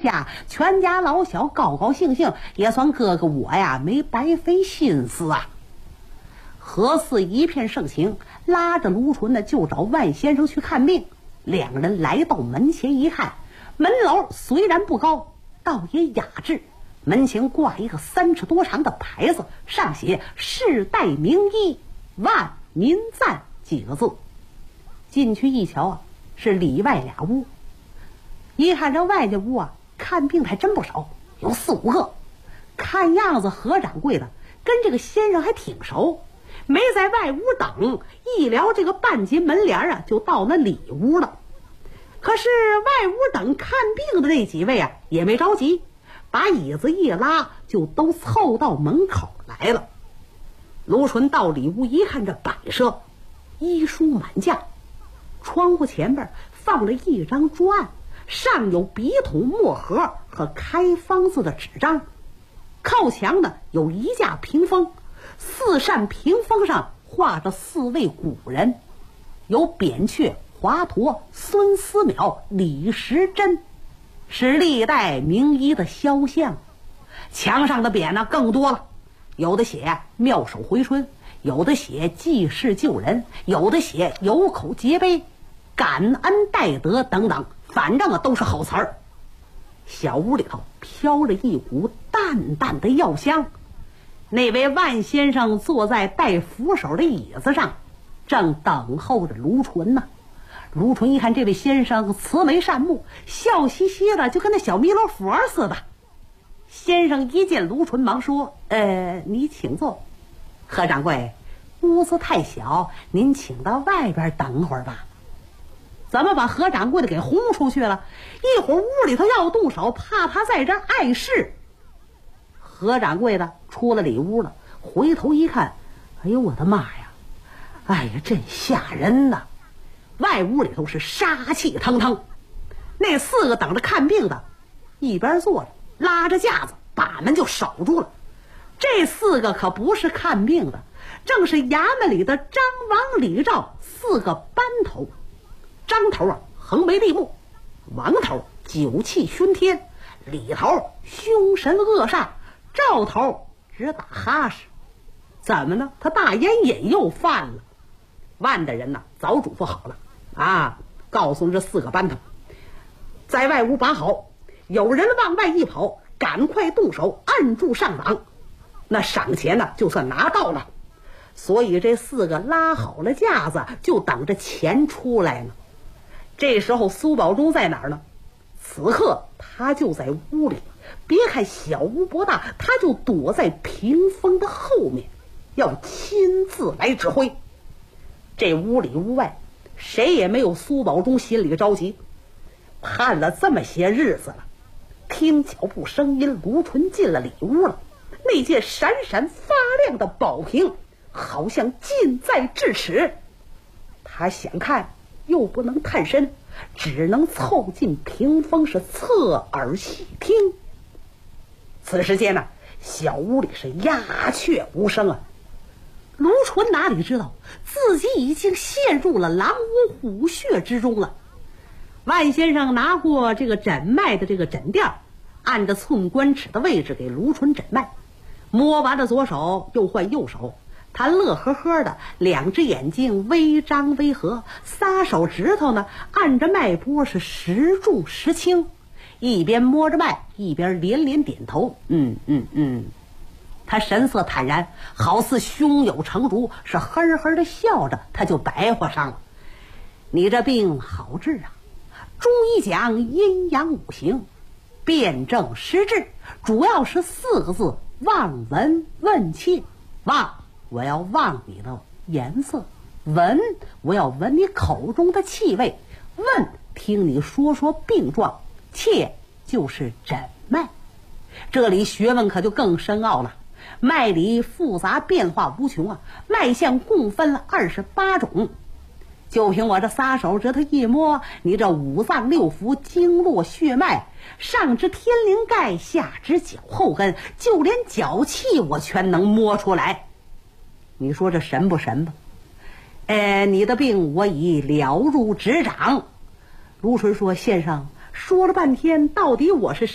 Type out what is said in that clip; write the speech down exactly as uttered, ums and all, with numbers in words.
家，全家老小高高兴兴，也算哥哥我呀没白费心思啊。何四一片盛情，拉着卢纯呢就找万先生去看病。两人来到门前一看，门楼虽然不高，倒也雅致。门前挂一个三尺多长的牌子，上写世代名医万民赞几个字。进去一瞧啊，是里外俩屋。一看这外家屋啊，看病还真不少，有四五个。看样子何掌柜的跟这个先生还挺熟，没在外屋等，一撩这个半截门帘啊，就到那里屋了。可是外屋等看病的那几位啊，也没着急，把椅子一拉，就都凑到门口来了。卢纯到里屋一看，这摆设医书满架，窗户前边放了一张桌案，上有笔筒墨盒和开方子的纸张。靠墙呢有一架屏风，四扇屏风上画着四位古人，有扁鹊、华佗、孙思邈、李时珍，是历代名医的肖像。墙上的匾呢更多了，有的写妙手回春，有的写济世救人，有的写有口皆碑、感恩戴德等等，反正啊都是好词儿。小屋里头飘着一股淡淡的药香。那位万先生坐在带扶手的椅子上，正等候着卢纯呢。卢纯一看这位先生慈眉善目，笑嘻嘻的，就跟那小弥勒佛似的。先生一见卢纯，忙说：“呃，你请坐。何掌柜，屋子太小，您请到外边等会儿吧。”怎么把何掌柜的给轰出去了？一会儿屋里头要动手，怕他在这儿碍事。何掌柜的出了里屋了，回头一看，哎呦我的妈呀，哎呀真吓人呐！外屋里头是杀气腾腾，那四个等着看病的一边坐着，拉着架子把门就守住了。这四个可不是看病的，正是衙门里的张王李赵四个班头。张头啊横眉立目，王头酒气熏天，李头凶神恶煞，赵头直打哈士。怎么呢？他大烟瘾又犯了。万的人呢早嘱咐好了啊，告诉这四个班头，在外屋把好，有人往外一跑，赶快动手按住上岗，那赏钱呢就算拿到了。所以这四个拉好了架子，就等着钱出来呢。这时候苏宝忠在哪儿呢？此刻他就在屋里，别看小屋不大，他就躲在屏风的后面，要亲自来指挥。这屋里屋外谁也没有苏宝忠心里着急，盼了这么些日子了。听脚步声音，卢纯进了里屋了。那件闪闪发亮的宝瓶好像近在咫尺，他想看又不能探身，只能凑近屏风是侧耳细听。此时间呢、啊，小屋里是鸦雀无声啊。卢纯哪里知道自己已经陷入了狼窝虎穴之中了。万先生拿过这个诊脉的这个诊垫，按着寸关尺的位置给卢纯诊脉，摸完了左手又换右手。他乐呵呵的，两只眼睛微张微合，仨手指头呢按着脉波是时重时轻，一边摸着脉一边连连点头，嗯嗯嗯。他神色坦然，好似胸有成竹，是呵呵的笑着，他就白话上了：你这病好治啊，中医讲阴阳五行，辨证施治，主要是四个字：望闻问切。望，我要望你的颜色；闻，我要闻你口中的气味；问，听你说说病状；切，就是诊脉。这里学问可就更深奥了，脉理复杂变化无穷啊，脉象共分了二十八种。就凭我这仨手指头一摸，你这五脏六腑、经络血脉，上至天灵盖，下至脚后跟，就连脚气我全能摸出来。你说这神不神吧？呃，你的病我已了如指掌。卢纯说：先生，说了半天，到底我是